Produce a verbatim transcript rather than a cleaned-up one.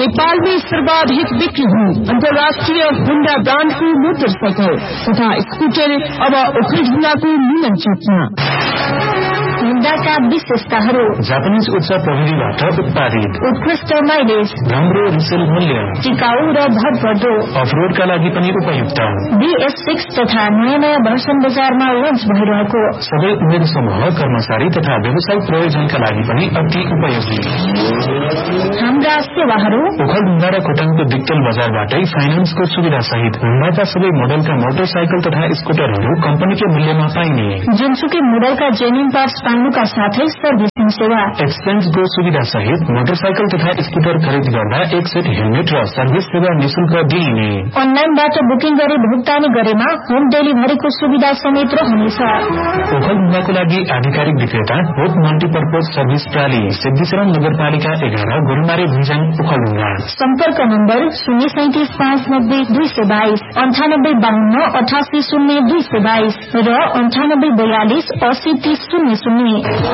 नेपाल में सर्वाधिक बिक्री हुई अंतर्राष्ट्रीय हुंडा ब्रांड को मोटरसाइकिल तथा स्कूटर अब ओखलढुंगा को मिलन चौकमा। हुंडाका विशेषताहरू जापानीज उच्च प्रविधिबाट उत्पादित, उत्कृष्ट माइलेज, राम्रो रिसेल मूल्य, टिकाऊ र भरपर्दो, अफरोडका लागि पनि उपयुक्त। बीएस सिक्स तथा नयाँ नयाँ भर्सन बजारमा लन्च भइरहेको, सबै उमेर समूह, कर्मचारी तथा व्यवसायिक प्रयोजनका लागि पनि अति उपयोगी। हाम्रा सेवाहरू ओखलढुंगा र खोटाङको दिक्तेल बजारबाटै फाइनान्सको सुविधा सहित हुंडाका सबै मोडलका मोटरसाइकल तथा स्कूटरहरू कम्पनीकै मूल्यमा पाइने, जुनसुकै मोडलका जेन्युन पार्ट्स पाउनुका साथै सर्भिसिङ सेवा, एक्सचेन्जको सुविधा सहित मोटरसाइकल तथा स्कूटर खरिद गर्दा एक सेट हेलमेट र सर्भिस सेवा निशुल्क दिइने। अनलाइनबाट बुकिङ गरी भुक्तानी गरेमा होम डेलिभरीको सुविधा समेत रहनेछ। ओखलढुंगाको लागि आधिकारिक विक्रेता होप मल्टीपर्पज सर्भिस प्राली, सिद्धिचरण नगरपालिका एघार, गोरुमारी भुइँजाङ, ओखलढुंगा। सम्पर्क नम्बर शून्य सैतिस पाँच नब्बे दुई सय बाइस, अन्ठानब्बे बाहन्न अठासी शून्य दुई सय बाइस र अन्ठानब्बे बयालिस असी तीस शून्य शून्य।